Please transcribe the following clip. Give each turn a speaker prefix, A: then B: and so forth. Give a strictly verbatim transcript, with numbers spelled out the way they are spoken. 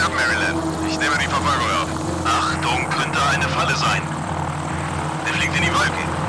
A: Line up, Maryland. Ich nehme die Verfolgung auf. Achtung, könnte eine Falle sein. Er fliegt in die Wolken.